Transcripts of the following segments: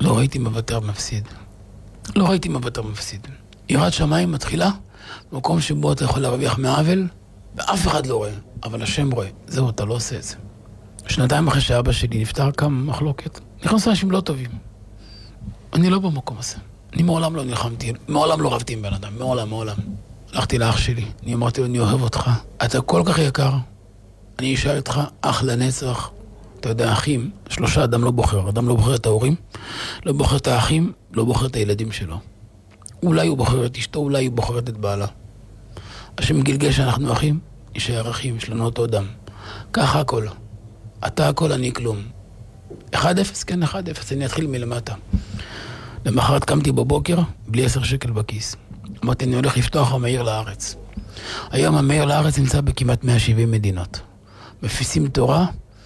לא ראיתי מוותר מפסיד. לא ראיתי מוותר מפסיד. יראת שמיים מתחילה, במקום שבו אתה יכול להרוויח מעוול, ואף אחד לא רואה, אבל השם רואה. זהו, אתה לא עושה את זה. 2 אחרי שאבא שלי נפטר, קם מחלוקת. נכנסו אנשים לא טובים. אני לא במקום הזה. אני מעולם לא נלחמתי, מעולם לא רבתי עם בן אדם, מעולם. הלכתי לאח שלי, אני אמרתי לו, אני אוהב אותך. אתה כל כך יקר. אני אשאל אותך, אח לנצח. אתה יודע, אחים, 3 אדם לא בוחר. אדם לא בוחר את ההורים, לא בוחר את האחים, לא בוחר את הילדים שלו. אולי הוא בוחר את אשתו, אולי הוא בוחר את בעלה. השם גלגל שאנחנו אחים, יישאר אחים, יש לנו אותו דם. ככה הכל. אתה הכל, אני כלום. 1-0, כן, 1-0, אני אתחיל מלמטה. למחרת קמתי בבוקר, בלי 10 שקל בכיס. אמרתי, אני הולך לפתוח המאיר לארץ. היום המאיר לארץ נמצא בכמעט 170 מדינות. מפיצים תורה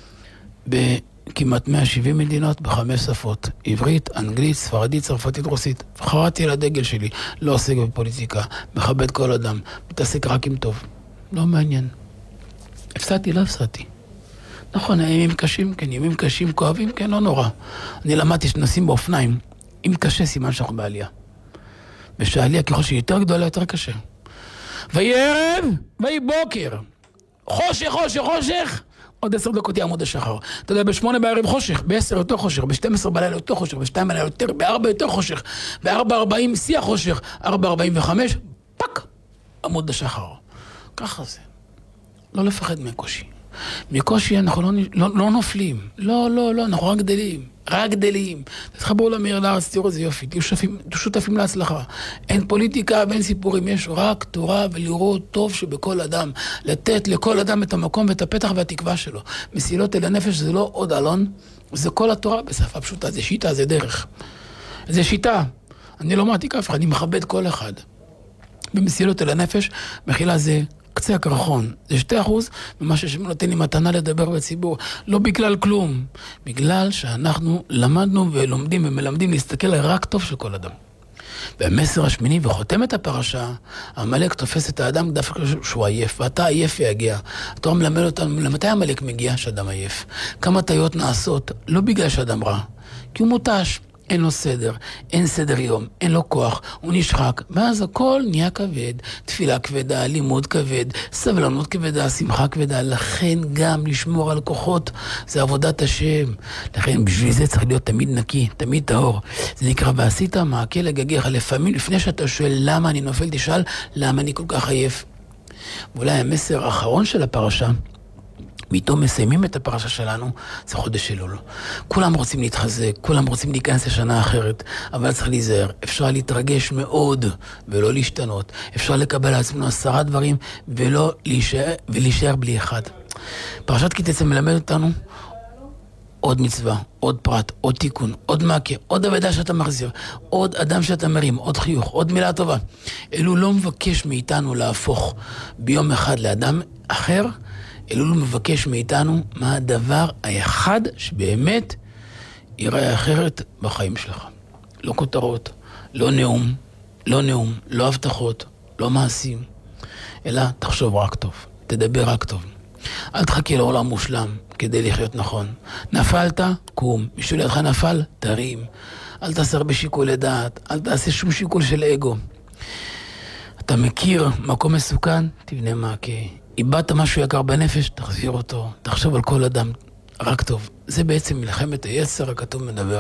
בכמעט 170 מדינות, ב5 שפות. עברית, אנגלית, ספרדית, צרפתית, רוסית. חרדתי על הדגל שלי, לא עוסק בפוליטיקה, מכבד כל אדם, מתעסק רק עם טוב. לא מעניין. הפסדתי, לא הפסדתי. נכון, ימים קשים, כן, ימים קשים, כואבים, כן, לא נורא. אני למדתי שנוסעים באופניים. אם קשה, סימן שאנחנו בעלייה. ושעלייה, ככל שהיא יותר גדולה, יותר קשה. ויהי ערב, ויהי בוקר. חושך, חושך, חושך. עוד 10 דקות יעמוד השחר. אתה יודע, ב8 בערב חושך, ב10 יותר חושך, ב12 בלילה יותר חושך, ב2 בלילה יותר, ב4 יותר חושך, ב4:40 שיא החושך, 4:45, פק, עמוד השחר. ככה זה. לא לפחד מקושי. מקושי אנחנו לא נופלים. לא, אנחנו רק גדלים. רק גדלים. תתחברו למאיר לארץ, תראו איזה יופי. תהיו שותפים להצלחה. אין פוליטיקה ואין סיפורים. יש רק תורה ולראות טוב שבכל אדם. לתת לכל אדם את המקום ואת הפתח והתקווה שלו. מסילות אל הנפש זה לא עוד אלון. זה כל התורה בשפה פשוטה. זה שיטה, זה דרך. זה שיטה. אני לא מעתיק אף אחד, אני מכבד כל אחד. במסילות אל הנפש, מחילה זה קצה הקרחון. זה 2% ממה שנותן לי מתנה לדבר בציבור. לא בגלל כלום. בגלל שאנחנו למדנו ולומדים ומלמדים להסתכל על רק טוב של כל אדם. והמסר השמיני וחותם את הפרשה, המלאק תופס את האדם דווקא שהוא עייף, ואתה עייף ויגיע. התורה מלמד אותנו, למתי המלאק מגיע שאדם עייף? כמה טעויות נעשות, לא בגלל שאדם רע, כי הוא מותש. אין לו סדר, אין סדר יום, אין לו כוח, הוא נשחק, ואז הכל נהיה כבד, תפילה כבדה, לימוד כבד, סבלנות כבדה, שמחה כבדה, לכן גם לשמור על כוחות, זה עבודת השם, לכן בשביל זה צריך להיות תמיד נקי, תמיד טהור, זה נקרא ועשית מעקה לגגיך, לפעמים לפני שאתה שואל למה אני נופל, תשאל למה אני כל כך עייף. ואולי המסר האחרון של הפרשה, ואיתו מסיימים את הפרשה שלנו, זה חודש אלול. כולם רוצים להתחזק, כולם רוצים להיכנס לשנה אחרת, אבל צריך להיזהר. אפשר להתרגש מאוד ולא להשתנות. אפשר לקבל על עצמנו 10 דברים ולא להישאר בלי אחד. פרשת כי תצא מלמד אותנו עוד מצווה, עוד פרט, עוד תיקון, עוד מעקה, עוד עבודה שאתה מחזיר, עוד אדם שאתה מרים, עוד חיוך, עוד מילה טובה. אלול לא מבקש מאיתנו להפוך ביום אחד לאדם אחר, אלול מבקש מאיתנו מה הדבר האחד שבאמת ייראה אחרת בחיים שלך. לא כותרות, לא נאום, לא הבטחות, לא מעשים, אלא תחשוב רק טוב, תדבר רק טוב. אל תחכה לעולם מושלם כדי לחיות נכון. נפלת, קום. מישהו לידך נפל, תרים. אל תעשה הרבה שיקולי דעת, אל תעשה שום שיקול של אגו. אתה מכיר מקום מסוכן, תבנה מעקה. איבדת משהו יקר בנפש, תחזיר אותו. תחשוב על כל אדם, רק טוב. זה בעצם מלחמת היצר, הכתוב מדבר.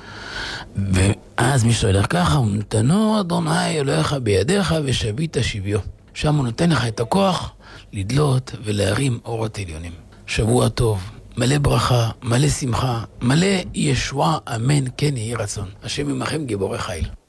ואז מישהו ילך ככה, הוא נתנו אדוני אלוהיך בידיך ושבית שביו. שם הוא נותן לך את הכוח לדלות ולהרים אורות עליונים. שבוע טוב, מלא ברכה, מלא שמחה, מלא ישועה, אמן, כן יהי רצון. השם עמכם גיבורי חיל.